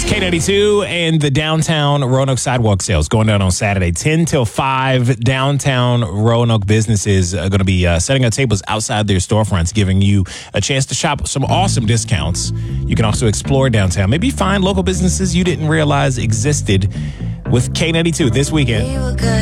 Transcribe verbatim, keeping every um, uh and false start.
It's K ninety-two and the downtown Roanoke sidewalk sales going down on Saturday, ten till five. Downtown Roanoke businesses are going to be uh, setting up tables outside their storefronts, giving you a chance to shop some awesome discounts. You can also explore downtown, maybe find local businesses you didn't realize existed with K ninety-two this weekend.